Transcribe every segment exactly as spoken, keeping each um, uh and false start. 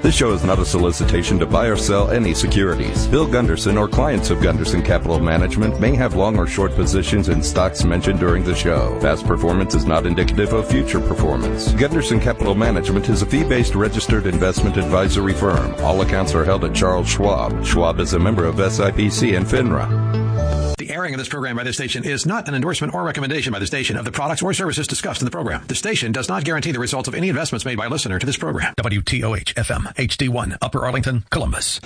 This show is not a solicitation to buy or sell any securities. Bill Gunderson or clients of Gunderson Capital Management may have long or short positions in stocks mentioned during the show. Past performance is not indicative of future performance. Gunderson Capital Management is a fee-based registered investment advisory firm. All accounts are held at Charles Schwab. Schwab is a member of S I P C and FINRA. The airing of this program by this station is not an endorsement or recommendation by the station of the products or services discussed in the program. The station does not guarantee the results of any investments made by a listener to this program. W T O H F M H D one, Upper Arlington, Columbus.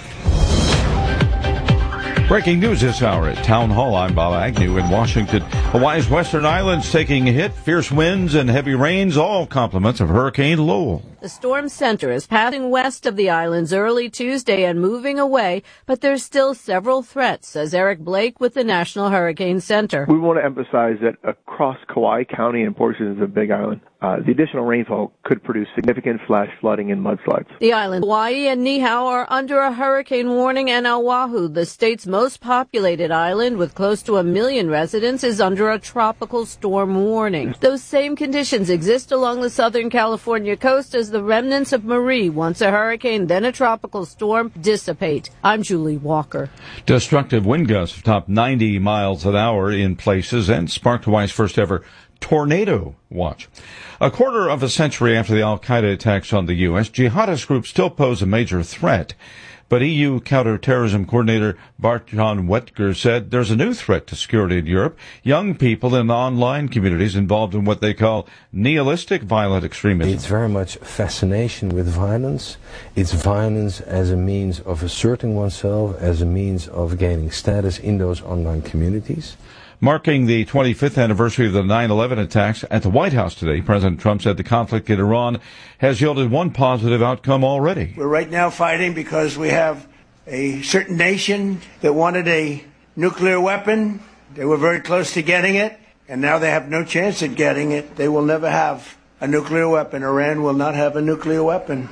Breaking news this hour at Town Hall. I'm Bob Agnew in Washington. Hawaii's western islands taking a hit. Fierce winds and heavy rains, all compliments of Hurricane Lowell. The storm center is passing west of the islands early Tuesday and moving away, but there's still several threats, says Eric Blake with the National Hurricane Center. We want to emphasize that across Kauai County and portions of Big Island, uh, the additional rainfall could produce significant flash flooding and mudslides. The island, Hawaii and Niihau, are under a hurricane warning, and Oahu, the state's most populated island with close to a million residents, is under a tropical storm warning. Those same conditions exist along the Southern California coast as the remnants of Marie, once a hurricane, then a tropical storm, dissipate. I'm Julie Walker. Destructive wind gusts topped ninety miles an hour in places and sparked Hawaii's first ever tornado watch. A quarter of a century after the Al-Qaeda attacks on the U S, jihadist groups still pose a major threat. But E U counterterrorism coordinator Bart-Jan Wettger said there's a new threat to security in Europe. Young people in online communities involved in what they call nihilistic violent extremism. It's very much fascination with violence. It's violence as a means of asserting oneself, as a means of gaining status in those online communities. Marking the twenty-fifth anniversary of the nine eleven attacks at the White House today, President Trump said the conflict in Iran has yielded one positive outcome already. We're right now fighting because we have a certain nation that wanted a nuclear weapon. They were very close to getting it, and now they have no chance at getting it. They will never have a nuclear weapon. Iran will not have a nuclear weapon.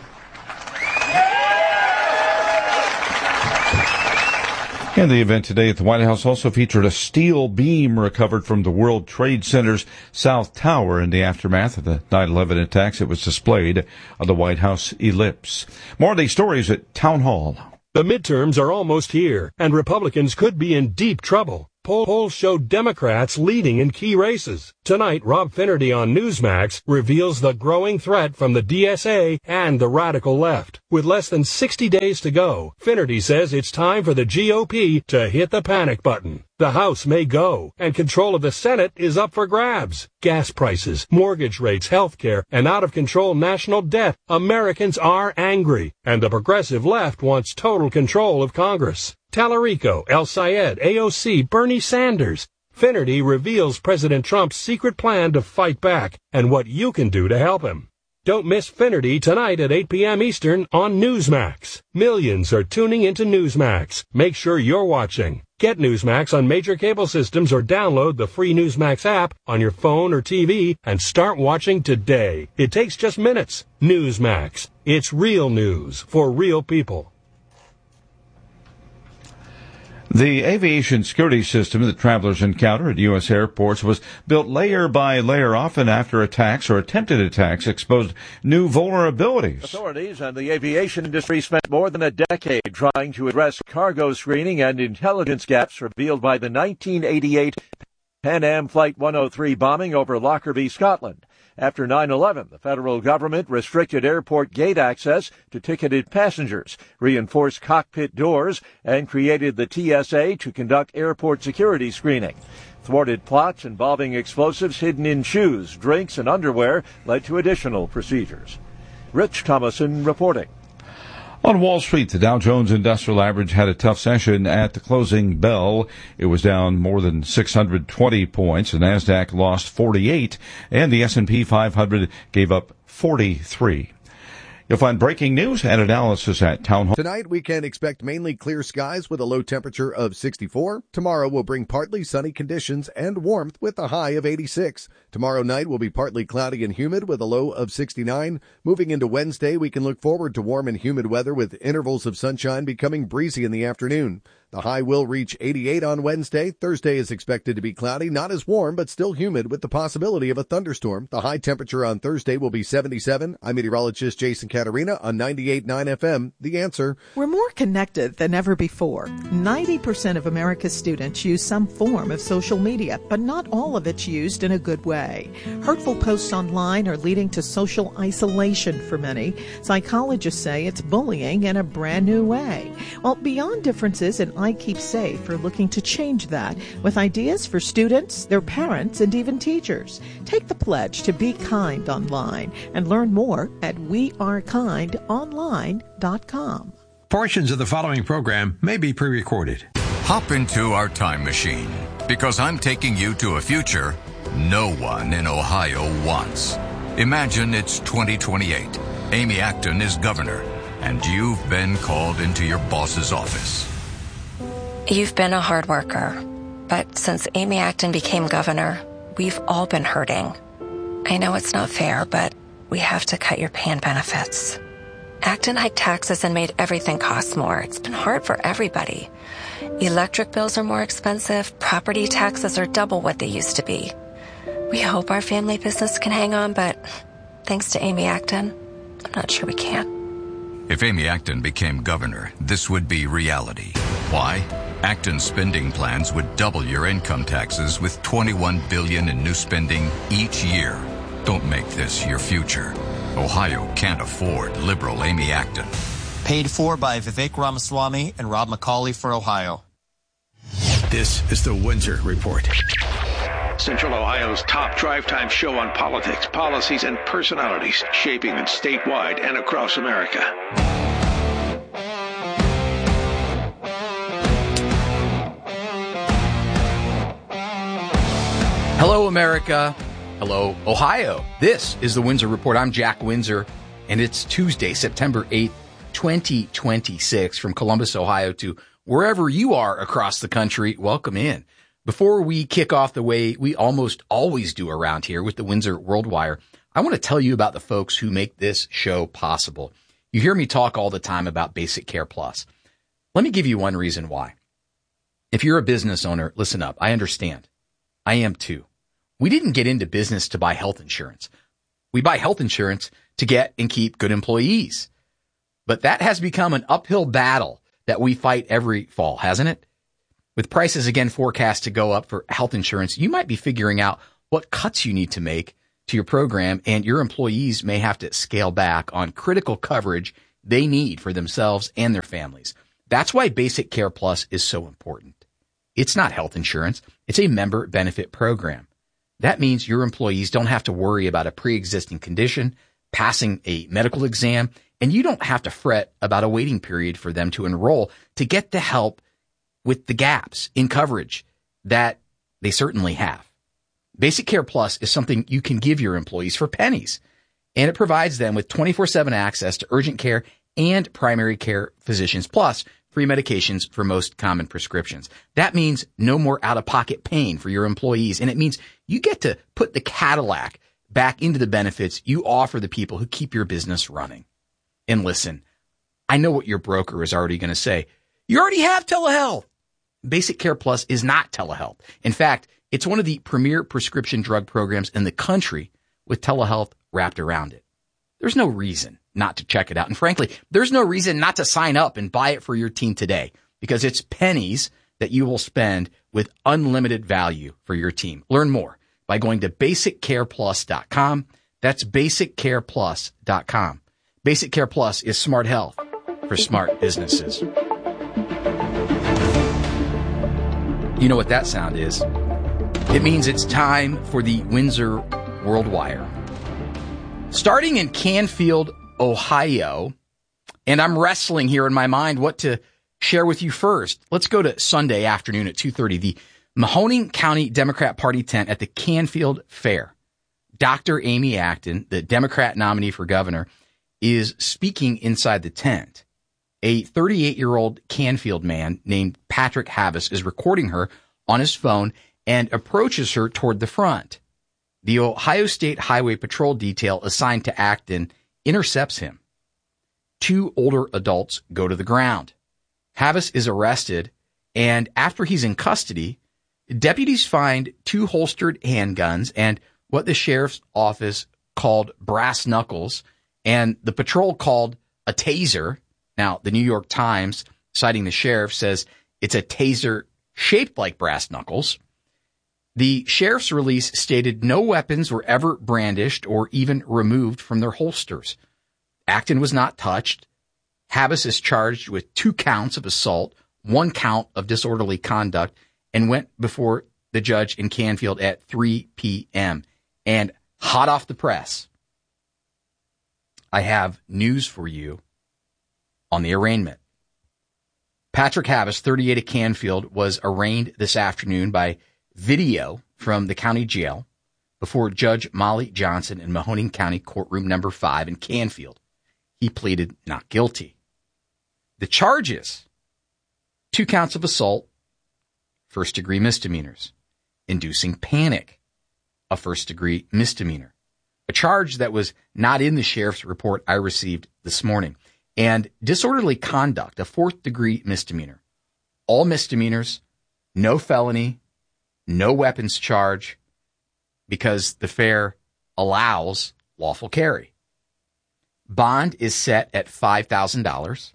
And the event today at the White House also featured a steel beam recovered from the World Trade Center's South Tower in the aftermath of the nine eleven attacks. It was displayed on the White House ellipse. More of these stories at Town Hall. The midterms are almost here, and Republicans could be in deep trouble. Polls show Democrats leading in key races. Tonight, Rob Finnerty on Newsmax reveals the growing threat from the D S A and the radical left. With less than sixty days to go, Finnerty says it's time for the G O P to hit the panic button. The House may go, and control of the Senate is up for grabs. Gas prices, mortgage rates, health care, and out-of-control national debt. Americans are angry, and the progressive left wants total control of Congress. Tallarico, El Sayed, A O C, Bernie Sanders. Finnerty reveals President Trump's secret plan to fight back and what you can do to help him. Don't miss Finnerty tonight at eight p.m. Eastern on Newsmax. Millions are tuning into Newsmax. Make sure you're watching. Get Newsmax on major cable systems or download the free Newsmax app on your phone or T V and start watching today. It takes just minutes. Newsmax. It's real news for real people. The aviation security system that travelers encounter at U S airports was built layer by layer, often after attacks or attempted attacks exposed new vulnerabilities. Authorities and the aviation industry spent more than a decade trying to address cargo screening and intelligence gaps revealed by the nineteen eighty-eight Pan Am Flight one oh three bombing over Lockerbie, Scotland. After nine eleven, the federal government restricted airport gate access to ticketed passengers, reinforced cockpit doors, and created the T S A to conduct airport security screening. Thwarted plots involving explosives hidden in shoes, drinks, and underwear led to additional procedures. Rich Thomason reporting. On Wall Street, the Dow Jones Industrial Average had a tough session at the closing bell. It was down more than six hundred twenty points. The NASDAQ lost forty-eight, and the S and P five hundred gave up forty-three. You'll find breaking news and analysis at Town Hall. Tonight, we can expect mainly clear skies with a low temperature of sixty-four. Tomorrow will bring partly sunny conditions and warmth with a high of eighty-six. Tomorrow night will be partly cloudy and humid with a low of sixty-nine. Moving into Wednesday, we can look forward to warm and humid weather with intervals of sunshine becoming breezy in the afternoon. The high will reach eighty-eight on Wednesday. Thursday is expected to be cloudy, not as warm, but still humid with the possibility of a thunderstorm. The high temperature on Thursday will be seventy-seven. I'm meteorologist Jason Caterina on ninety-eight point nine F M. The Answer. We're more connected than ever before. ninety percent of America's students use some form of social media, but not all of it's used in a good way. Hurtful posts online are leading to social isolation for many. Psychologists say it's bullying in a brand new way. Well, Beyond Differences and I Keep Safe are looking to change that with ideas for students, their parents, and even teachers. Take the pledge to be kind online and learn more at we are kind online dot com. Portions of the following program may be pre-recorded. Hop into our time machine, because I'm taking you to a future no one in Ohio wants. Imagine it's twenty twenty-eight. Amy Acton is governor, and you've been called into your boss's office. You've been a hard worker, but since Amy Acton became governor, we've all been hurting. I know it's not fair, but we have to cut your pay and benefits. Acton hiked taxes and made everything cost more. It's been hard for everybody. Electric bills are more expensive. Property taxes are double what they used to be. We hope our family business can hang on, but thanks to Amy Acton, I'm not sure we can. If Amy Acton became governor, this would be reality. Why? Acton's spending plans would double your income taxes with twenty-one billion dollars in new spending each year. Don't make this your future. Ohio can't afford liberal Amy Acton. Paid for by Vivek Ramaswamy and Rob McCauley for Ohio. This is the Windsor Report. Central Ohio's top drive time show on politics, policies, and personalities shaping it statewide and across America. Hello, America. Hello, Ohio. This is the Windsor Report. I'm Jack Windsor, and it's Tuesday, September eighth, twenty twenty-six. From Columbus, Ohio to wherever you are across the country, welcome in. Before we kick off the way we almost always do around here with the Windsor World Wire, I want to tell you about the folks who make this show possible. You hear me talk all the time about Basic Care Plus. Let me give you one reason why. If you're a business owner, listen up. I understand. I am too. We didn't get into business to buy health insurance. We buy health insurance to get and keep good employees. But that has become an uphill battle that we fight every fall, hasn't it? With prices again forecast to go up for health insurance, you might be figuring out what cuts you need to make to your program, and your employees may have to scale back on critical coverage they need for themselves and their families. That's why Basic Care Plus is so important. It's not health insurance. It's a member benefit program. That means your employees don't have to worry about a pre-existing condition, passing a medical exam, and you don't have to fret about a waiting period for them to enroll to get the help with the gaps in coverage that they certainly have. Basic Care Plus is something you can give your employees for pennies, and it provides them with twenty-four seven access to urgent care and primary care physicians, plus free medications for most common prescriptions. That means no more out-of-pocket pain for your employees, and it means you get to put the Cadillac back into the benefits you offer the people who keep your business running. And listen, I know what your broker is already going to say. You already have telehealth. Basic Care Plus is not telehealth. In fact, it's one of the premier prescription drug programs in the country with telehealth wrapped around it. There's no reason not to check it out. And frankly, there's no reason not to sign up and buy it for your team today, because it's pennies that you will spend with unlimited value for your team. Learn more by going to basic care plus dot com. That's basic care plus dot com. Basic Care Plus is smart health for smart businesses. You know what that sound is? It means it's time for the Windsor World Wire. Starting in Canfield, Ohio, and I'm wrestling here in my mind what to share with you first. Let's go to Sunday afternoon at two thirty, the Mahoning County Democrat Party tent at the Canfield Fair. Doctor Amy Acton, the Democrat nominee for governor, is speaking inside the tent. A thirty-eight-year-old Canfield man named Patrick Havis is recording her on his phone and approaches her toward the front. The Ohio State Highway Patrol detail assigned to Acton intercepts him. Two older adults go to the ground. Havis is arrested And after he's in custody, deputies find two holstered handguns and what the sheriff's office called brass knuckles, and the patrol called a taser. Now, the New York Times, citing the sheriff, says it's a taser shaped like brass knuckles. The sheriff's release stated no weapons were ever brandished or even removed from their holsters. Acton was not touched. Habas is charged with two counts of assault, one count of disorderly conduct, and went before the judge in Canfield at three p.m. And hot off the press, I have news for you on the arraignment. Patrick Habas, thirty-eight of Canfield, was arraigned this afternoon by video from the county jail before Judge Molly Johnson in Mahoning County Courtroom Number five in Canfield. He pleaded not guilty. The charges: two counts of assault, first-degree misdemeanors; inducing panic, a first-degree misdemeanor, a charge that was not in the sheriff's report I received this morning; and disorderly conduct, a fourth-degree misdemeanor. All misdemeanors, no felony, no weapons charge, because the fair allows lawful carry. Bond is set at five thousand dollars.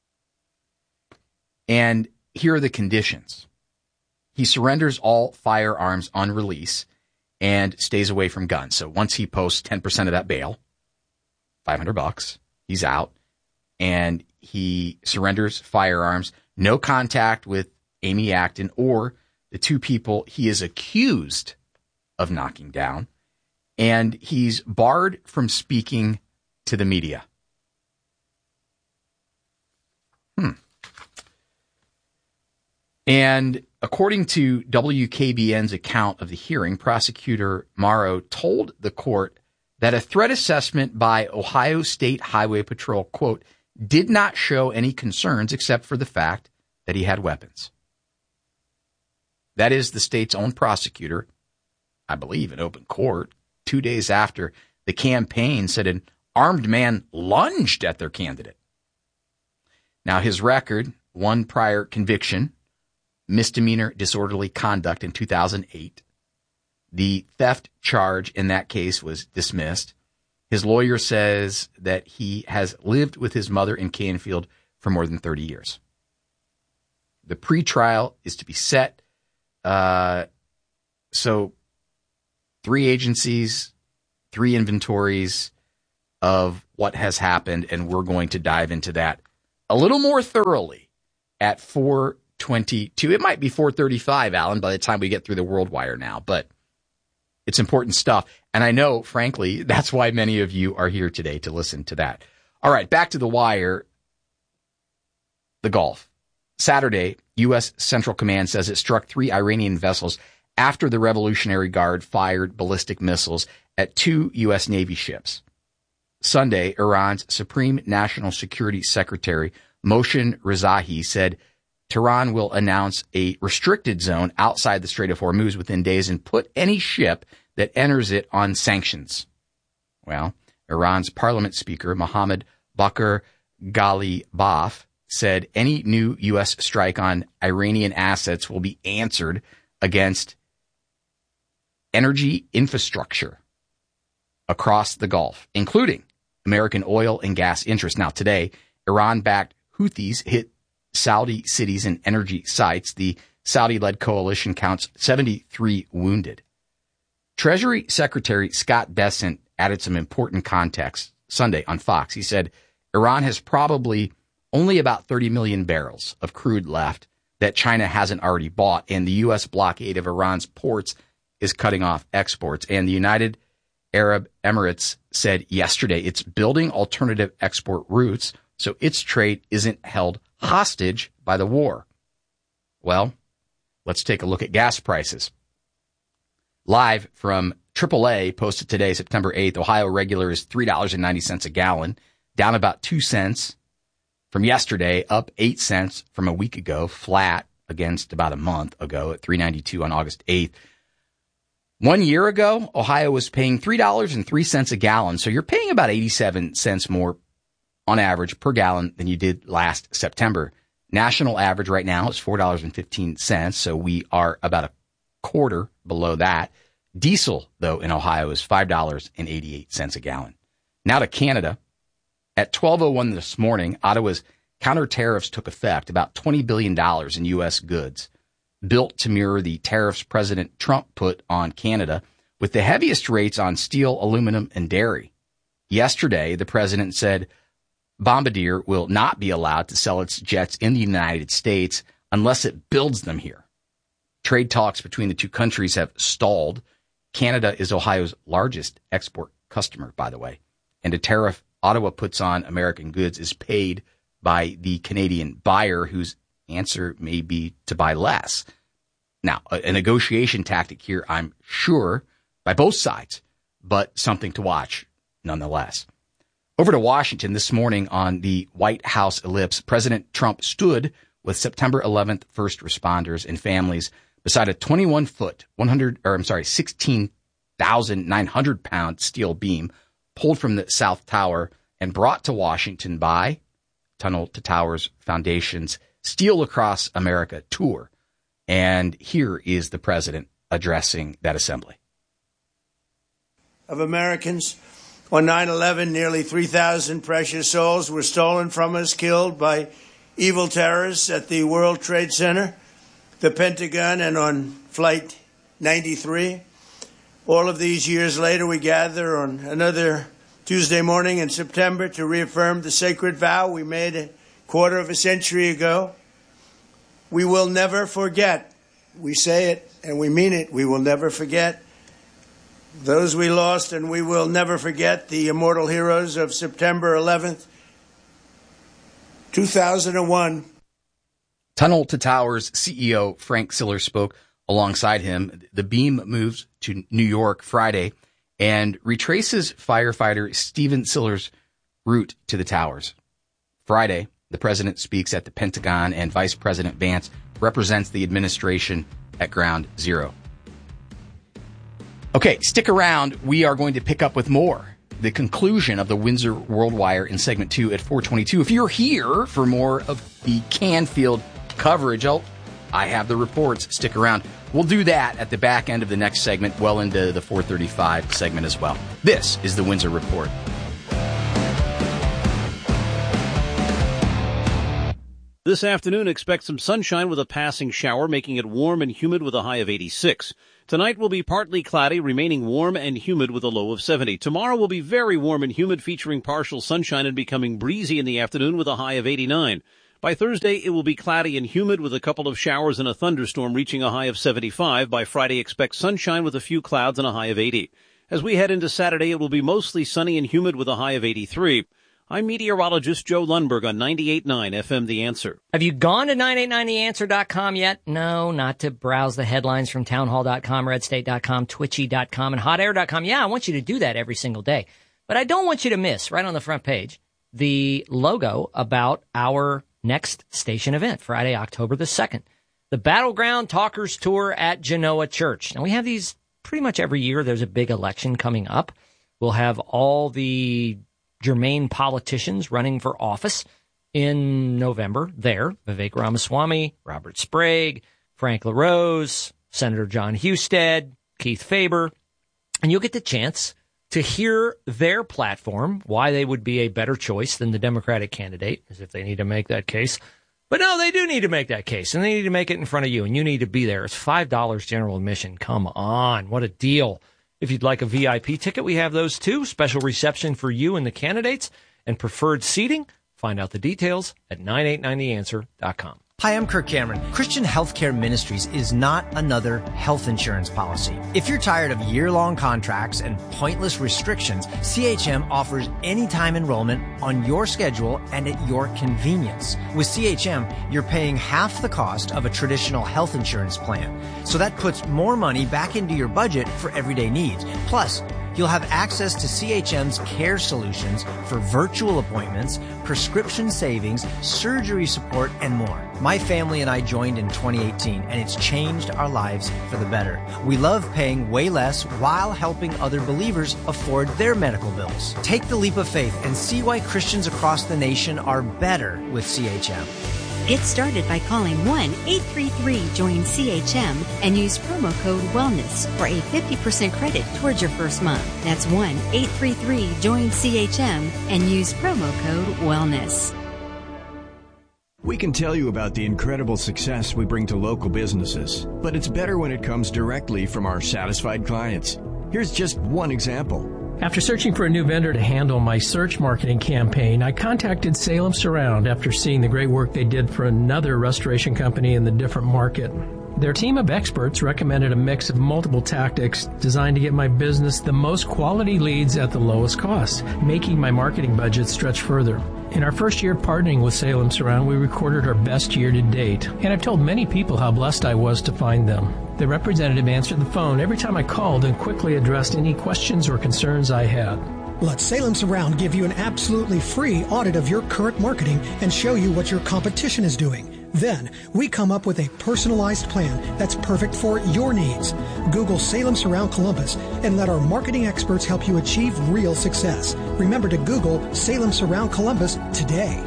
And here are the conditions. He surrenders all firearms on release and stays away from guns. So once he posts ten percent of that bail, five hundred bucks, he's out, and he surrenders firearms, no contact with Amy Acton or the two people he is accused of knocking down, and he's barred from speaking to the media. Hmm. And according to W K B N's account of the hearing, Prosecutor Morrow told the court that a threat assessment by Ohio State Highway Patrol, quote, did not show any concerns except for the fact that he had weapons. That is the state's own prosecutor, I believe in open court, two days after the campaign said an armed man lunged at their candidate. Now, his record, one prior conviction, misdemeanor disorderly conduct in two thousand eight. The theft charge in that case was dismissed. His lawyer says that he has lived with his mother in Canfield for more than thirty years. The pretrial is to be set. Uh, so three agencies, three inventories of what has happened, and we're going to dive into that a little more thoroughly at four twenty-two. It might be four thirty-five, Alan, by the time we get through the World Wire now, but it's important stuff. And I know, frankly, that's why many of you are here today to listen to that. All right, back to the wire. The Gulf. Saturday, U S Central Command says it struck three Iranian vessels after the Revolutionary Guard fired ballistic missiles at two U S Navy ships. Sunday, Iran's Supreme National Security Secretary, Mohsen Rezaei, said Tehran will announce a restricted zone outside the Strait of Hormuz within days and put any ship that enters it on sanctions. Well, Iran's parliament speaker, Mohammad Bakr Ghalibaf, said any new U S strike on Iranian assets will be answered against energy infrastructure across the Gulf, including American oil and gas interests. Now, today, Iran-backed Houthis hit Saudi cities and energy sites. The Saudi-led coalition counts seventy-three wounded. Treasury Secretary Scott Bessent added some important context Sunday on Fox. He said Iran has probably only about thirty million barrels of crude left that China hasn't already bought, and the U S blockade of Iran's ports is cutting off exports. And the United Arab Emirates said yesterday it's building alternative export routes so its trade isn't held hostage by the war. Well, let's take a look at gas prices. Live from triple A, posted today, September eighth, Ohio regular is three dollars and ninety cents a gallon, down about two cents from yesterday, up eight cents from a week ago, flat against about a month ago at three ninety-two on August eighth. One year ago, Ohio was paying three dollars and three cents a gallon, so you're paying about eighty-seven cents more on average per gallon than you did last September. National average right now is four dollars and fifteen cents, so we are about a quarter below that. Diesel, though, in Ohio is five dollars and eighty-eight cents a gallon. Now to Canada. At twelve oh one this morning, Ottawa's counter tariffs took effect, about twenty billion dollars in U S goods, built to mirror the tariffs President Trump put on Canada, with the heaviest rates on steel, aluminum, and dairy. Yesterday, the president said Bombardier will not be allowed to sell its jets in the United States unless it builds them here. Trade talks between the two countries have stalled. Canada is Ohio's largest export customer, by the way, and a tariff Ottawa puts on American goods is paid by the Canadian buyer, whose answer may be to buy less. Now, a, a negotiation tactic here, I'm sure, by both sides, but something to watch nonetheless. Over to Washington this morning on the White House ellipse, President Trump stood with September eleventh first responders and families beside a twenty-one foot, one hundred, or I'm sorry, sixteen thousand nine hundred pound steel beam pulled from the South Tower and brought to Washington by Tunnel to Towers Foundation's Steel Across America tour. And here is the president addressing that assembly. Of Americans, on nine eleven, nearly three thousand precious souls were stolen from us, killed by evil terrorists at the World Trade Center, the Pentagon, and on Flight ninety-three. All of these years later, we gather on another Tuesday morning in September to reaffirm the sacred vow we made a quarter of a century ago. We will never forget. We say it and we mean it. We will never forget those we lost, and we will never forget the immortal heroes of September eleventh, two thousand one. Tunnel to Towers C E O Frank Siller spoke alongside him. The beam moves to New York Friday and retraces firefighter Stephen Siller's route to the towers. Friday, the president speaks at the Pentagon, and Vice President Vance represents the administration at Ground Zero. Okay, stick around. We are going to pick up with more. The conclusion of the Windsor World Wire in segment two at four twenty-two. If you're here for more of the Canfield coverage, I'll, I have the reports. Stick around. We'll do that at the back end of the next segment, well into the four thirty-five segment as well. This is the Windsor Report. This afternoon, expect some sunshine with a passing shower, making it warm and humid with a high of eighty-six. Tonight will be partly cloudy, remaining warm and humid with a low of seventy. Tomorrow will be very warm and humid, featuring partial sunshine and becoming breezy in the afternoon with a high of eighty-nine. By Thursday, it will be cloudy and humid with a couple of showers and a thunderstorm, reaching a high of seventy-five. By Friday, expect sunshine with a few clouds and a high of eighty. As we head into Saturday, it will be mostly sunny and humid with a high of eighty-three. I'm meteorologist Joe Lundberg on ninety-eight point nine F M The Answer. Have you gone to nine eight nine the answer dot com yet? No, not to browse the headlines from townhall dot com, red state dot com, twitchy dot com, and hot air dot com. Yeah, I want you to do that every single day. But I don't want you to miss, right on the front page, the logo about our next station event, Friday, October the second. The Battleground Talkers Tour at Genoa Church. Now, we have these pretty much every year. There's a big election coming up. We'll have all the germane politicians running for office in November there. Vivek Ramaswamy, Robert Sprague, Frank LaRose, Senator John Husted, Keith Faber. And you'll get the chance to hear their platform, why they would be a better choice than the Democratic candidate, as if they need to make that case. But no, they do need to make that case, and they need to make it in front of you, and you need to be there. It's five dollars general admission. Come on, what a deal. If you'd like a V I P ticket, we have those too. Special reception for you and the candidates and preferred seating. Find out the details at nine eight nine the answer dot com. Hi, I'm Kirk Cameron. Christian Healthcare Ministries is not another health insurance policy. If you're tired of year-long contracts and pointless restrictions, C H M offers anytime enrollment on your schedule and at your convenience. With C H M, you're paying half the cost of a traditional health insurance plan. So that puts more money back into your budget for everyday needs. Plus, you'll have access to C H M's care solutions for virtual appointments, prescription savings, surgery support, and more. My family and I joined in twenty eighteen, and it's changed our lives for the better. We love paying way less while helping other believers afford their medical bills. Take the leap of faith and see why Christians across the nation are better with C H M. Get started by calling one eight three three join C H M and use promo code WELLNESS for a fifty percent credit towards your first month. That's one eight three three join C H M and use promo code WELLNESS. We can tell you about the incredible success we bring to local businesses, but it's better when it comes directly from our satisfied clients. Here's just one example. After searching for a new vendor to handle my search marketing campaign, I contacted Salem Surround after seeing the great work they did for another restoration company in the different market. Their team of experts recommended a mix of multiple tactics designed to get my business the most quality leads at the lowest cost, making my marketing budget stretch further. In our first year partnering with Salem Surround, we recorded our best year to date, and I've told many people how blessed I was to find them. The representative answered the phone every time I called and quickly addressed any questions or concerns I had. Let Salem Surround give you an absolutely free audit of your current marketing and show you what your competition is doing. Then, we come up with a personalized plan that's perfect for your needs. Google Salem Surround Columbus and let our marketing experts help you achieve real success. Remember to Google Salem Surround Columbus today.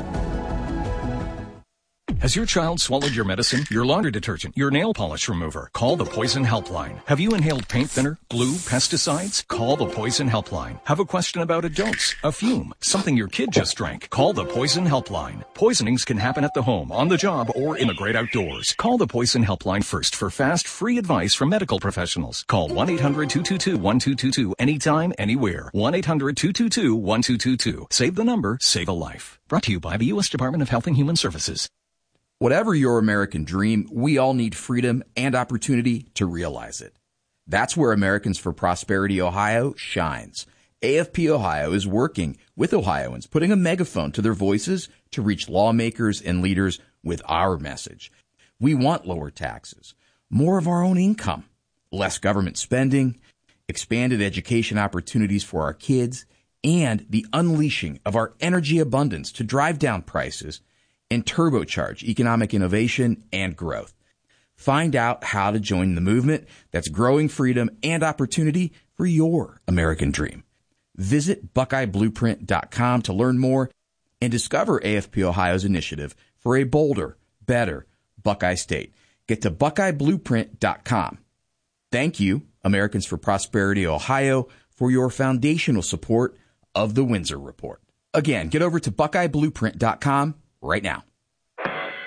Has your child swallowed your medicine, your laundry detergent, your nail polish remover? Call the Poison Helpline. Have you inhaled paint thinner, glue, pesticides? Call the Poison Helpline. Have a question about a dose, a fume, something your kid just drank? Call the Poison Helpline. Poisonings can happen at the home, on the job, or in the great outdoors. Call the Poison Helpline first for fast, free advice from medical professionals. Call one eight hundred two two two one two two two anytime, anywhere. one eight hundred two two two one two two two. Save the number, save a life. Brought to you by the U S Department of Health and Human Services. Whatever your American dream, we all need freedom and opportunity to realize it. That's where Americans for Prosperity Ohio shines. A F P Ohio is working with Ohioans, putting a megaphone to their voices to reach lawmakers and leaders with our message. We want lower taxes, more of our own income, less government spending, expanded education opportunities for our kids, and the unleashing of our energy abundance to drive down prices and turbocharge economic innovation and growth. Find out how to join the movement that's growing freedom and opportunity for your American dream. Visit Buckeye Blueprint dot com to learn more and discover A F P Ohio's initiative for a bolder, better Buckeye State. Get to Buckeye Blueprint dot com. Thank you, Americans for Prosperity Ohio, for your foundational support of the Windsor Report. Again, get over to Buckeye Blueprint dot com right now.